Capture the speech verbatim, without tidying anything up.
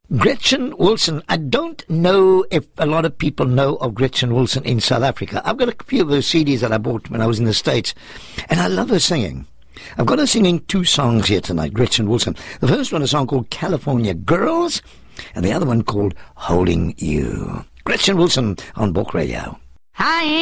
Gretchen Wilson. I don't know if a lot of people know of Gretchen Wilson in South Africa. I've got a few of her C Ds that I bought when I was in the States, and I love her singing. I've got her singing two songs here tonight, Gretchen Wilson. The first one is a song called California Girls, and the other one called Holding You. Gretchen Wilson on Bulk Radio. Hi.